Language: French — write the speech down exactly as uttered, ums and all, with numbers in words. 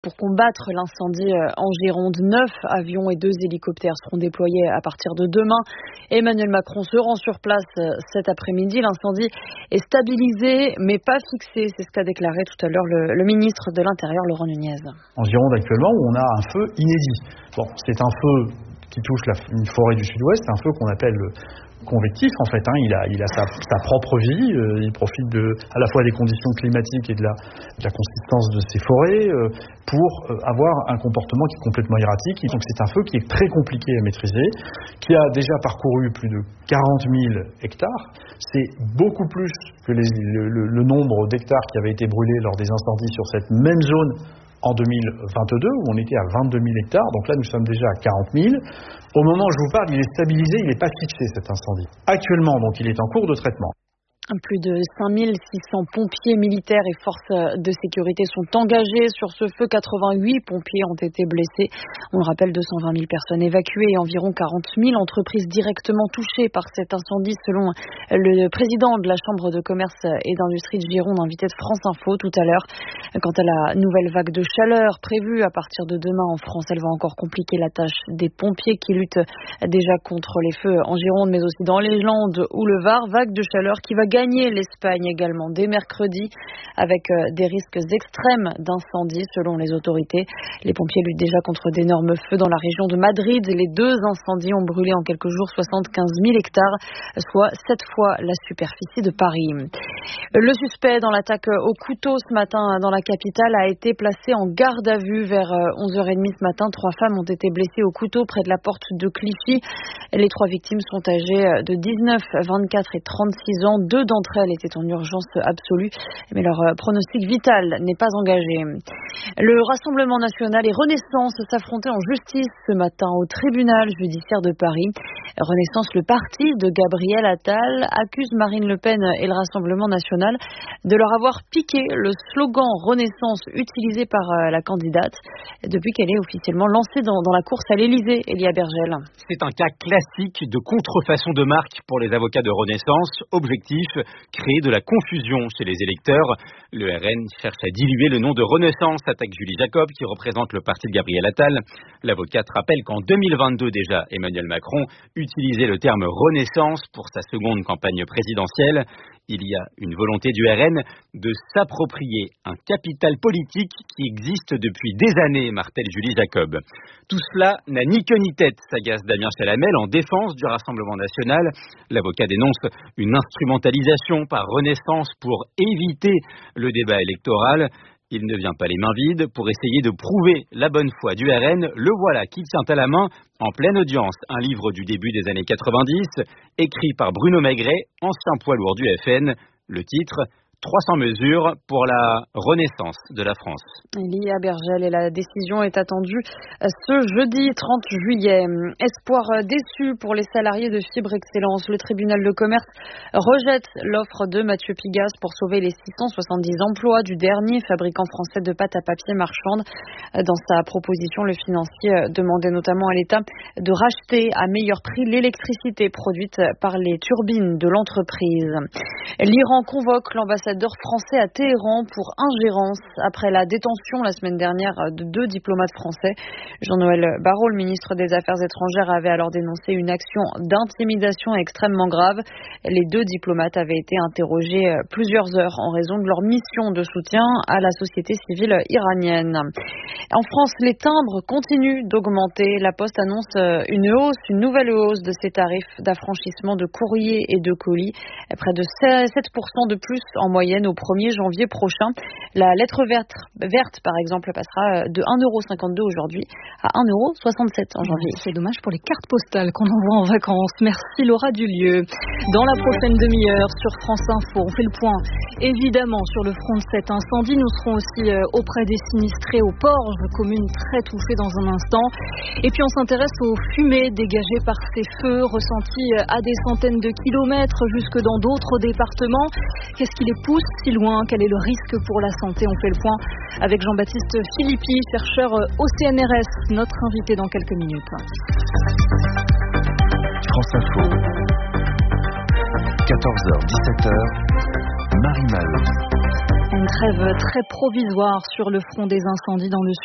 pour combattre l'incendie en Gironde. Neuf avions et deux hélicoptères seront déployés à partir de demain. Emmanuel Macron se rend sur place cet après-midi. L'incendie est stabilisé mais pas fixé. C'est ce qu'a déclaré tout à l'heure le, le ministre de l'Intérieur, Laurent Nunez. En Gironde actuellement, où on a un feu inédit. Bon, c'est un feu qui touche la, une forêt du sud-ouest, c'est un feu qu'on appelle convectif en fait, hein. il a, il a sa, sa propre vie, euh, il profite de, à la fois des conditions climatiques et de la, de la consistance de ces forêts euh, pour euh, avoir un comportement qui est complètement erratique. Donc c'est un feu qui est très compliqué à maîtriser, qui a déjà parcouru plus de quarante mille hectares. C'est beaucoup plus que les, le, le, le nombre d'hectares qui avaient été brûlés lors des incendies sur cette même zone en deux mille vingt-deux, où on était à vingt-deux mille hectares, donc là nous sommes déjà à quarante mille. Au moment où je vous parle, il est stabilisé, il n'est pas fixé cet incendie. Actuellement, donc il est en cours de traitement. Plus de cinq mille six cents pompiers militaires et forces de sécurité sont engagés sur ce feu. quatre-vingt-huit pompiers ont été blessés. On le rappelle, deux cent vingt mille personnes évacuées et environ quarante mille entreprises directement touchées par cet incendie, selon le président de la Chambre de commerce et d'industrie de Gironde, invité de France Info tout à l'heure. Quant à la nouvelle vague de chaleur prévue à partir de demain en France, elle va encore compliquer la tâche des pompiers qui luttent déjà contre les feux en Gironde, mais aussi dans les Landes ou le Var. Vague de chaleur qui va gagner l'Espagne également dès mercredi, avec des risques extrêmes d'incendie selon les autorités. Les pompiers luttent déjà contre d'énormes feux dans la région de Madrid. Les deux incendies ont brûlé en quelques jours soixante-quinze mille hectares, soit sept fois la superficie de Paris. Le suspect dans l'attaque au couteau ce matin dans la capitale a été placé en garde à vue vers onze heures trente ce matin. Trois femmes ont été blessées au couteau près de la porte de Clichy. Les trois victimes sont âgées de dix-neuf, vingt-quatre et trente-six ans. Deux d'entre elles étaient en urgence absolue, mais leur pronostic vital n'est pas engagé. Le Rassemblement national et Renaissance s'affrontaient en justice ce matin au tribunal judiciaire de Paris. Renaissance, le parti de Gabriel Attal, accuse Marine Le Pen et le Rassemblement national de leur avoir piqué le slogan Renaissance utilisé par la candidate depuis qu'elle est officiellement lancée dans, dans la course à l'Élysée. Elia Bergel. C'est un cas classique de contrefaçon de marque pour les avocats de Renaissance. Objectif, créer de la confusion chez les électeurs. Le R N cherche à diluer le nom de Renaissance, attaque Julie Jacob, qui représente le parti de Gabriel Attal. L'avocate rappelle qu'en deux mille vingt-deux déjà, Emmanuel Macron utilisait le terme Renaissance pour sa seconde campagne présidentielle. Il y a une volonté du R N de s'approprier un capital politique qui existe depuis des années, martèle Julie Jacob. Tout cela n'a ni queue ni tête, s'agace Damien Chalamel en défense du Rassemblement national. L'avocat dénonce une instrumentalisation par Renaissance pour éviter le débat électoral. Il ne vient pas les mains vides pour essayer de prouver la bonne foi du R N. Le voilà qui tient à la main, en pleine audience, un livre du début des années quatre-vingt-dix, écrit par Bruno Maigret, ancien poids lourd du F N. Le titre, trois cents mesures pour la renaissance de la France. Elia Bergel, et la décision est attendue ce jeudi trente juillet. Espoir déçu pour les salariés de Fibre Excellence. Le tribunal de commerce rejette l'offre de Mathieu Pigasse pour sauver les six cent soixante-dix emplois du dernier fabricant français de pâte à papier marchande. Dans sa proposition, le financier demandait notamment à l'État de racheter à meilleur prix l'électricité produite par les turbines de l'entreprise. L'Iran convoque l'ambassadeur français à Téhéran pour ingérence après la détention la semaine dernière de deux diplomates français. Jean-Noël Barrot, le ministre des Affaires étrangères, avait alors dénoncé une action d'intimidation extrêmement grave. Les deux diplomates avaient été interrogés plusieurs heures en raison de leur mission de soutien à la société civile iranienne. En France, les timbres continuent d'augmenter. La Poste annonce une hausse, une nouvelle hausse de ses tarifs d'affranchissement de courrier et de colis. Près de sept pour cent de plus en moyenne au premier janvier prochain. La lettre verte, verte par exemple, passera de un euro cinquante-deux aujourd'hui à un euro soixante-sept en janvier. C'est dommage pour les cartes postales qu'on envoie en vacances. Merci Laura Dulieu. Dans la prochaine demi-heure sur France Info, on fait le point évidemment sur le front de cet incendie. Nous serons aussi auprès des sinistrés au Porge, commune très touchée dans un instant. Et puis on s'intéresse aux fumées dégagées par ces feux ressentis à des centaines de kilomètres jusque dans d'autres départements. Qu'est-ce qui les pousse si loin? Quel est le risque pour la santé? On fait le point avec Jean-Baptiste Philippi, chercheur au C N R S, notre invité dans quelques minutes. France Info, quatorze heures dix-sept heures, Marie Mal. Une trêve très provisoire sur le front des incendies dans le